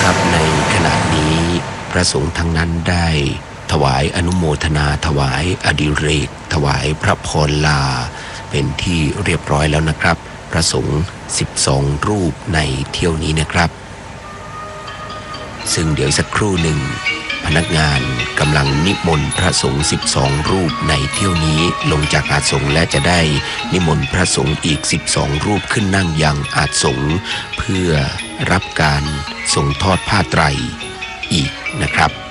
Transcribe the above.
ครับในขณะนี้พระสงฆ์ทั้งนั้นได้ถวายอนุโมทนาถวายอดิเรกถวายพระพรลาเป็นที่เรียบร้อยแล้วนะครับพระสงฆ์12รูปในเที่ยวนี้นะครับซึ่งเดี๋ยวสักครู่หนึ่งพนักงานกำลังนิมนต์พระสงฆ์12รูปในเที่ยวนี้ลงจากอาสงฆ์และจะได้นิมนต์พระสงฆ์อีก12รูปขึ้นนั่งยังอาสงฆ์เพื่อรับการส่งทอดผ้าไตรอีกนะครับ